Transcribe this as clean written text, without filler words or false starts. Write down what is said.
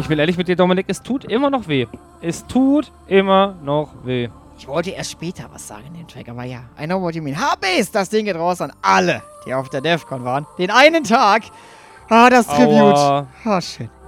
bin ehrlich mit dir, Dominik, es tut immer noch weh. Es tut immer noch weh. Ich wollte erst später was sagen in dem Track, aber ja. I know what you mean. Habis! Das Ding geht raus an alle, die auf der DEFCON waren. Den einen Tag. Das Tribute. Aua. Shit.